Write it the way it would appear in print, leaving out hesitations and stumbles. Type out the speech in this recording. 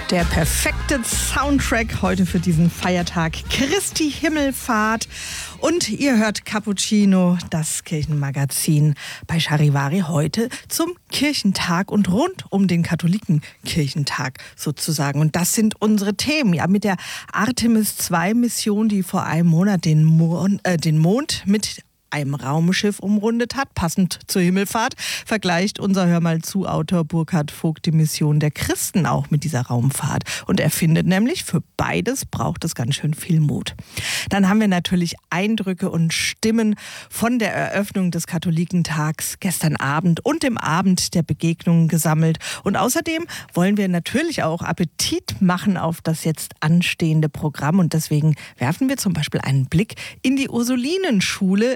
Der perfekte Soundtrack heute für diesen Feiertag Christi Himmelfahrt. Und ihr hört Cappuccino, das Kirchenmagazin bei Charivari, heute zum Kirchentag und rund um den Katholikenkirchentag sozusagen. Und das sind unsere Themen. Ja, mit der Artemis-II-Mission, die vor einem Monat den Mond mit einem Raumschiff umrundet hat, passend zur Himmelfahrt, vergleicht unser Hör mal zu Autor Burkhard Vogt die Mission der Christen auch mit dieser Raumfahrt. Und er findet nämlich, für beides braucht es ganz schön viel Mut. Dann haben wir natürlich Eindrücke und Stimmen von der Eröffnung des Katholikentags gestern Abend und dem Abend der Begegnungen gesammelt. Und außerdem wollen wir natürlich auch Appetit machen auf das jetzt anstehende Programm. Und deswegen werfen wir zum Beispiel einen Blick in die Ursulinenschule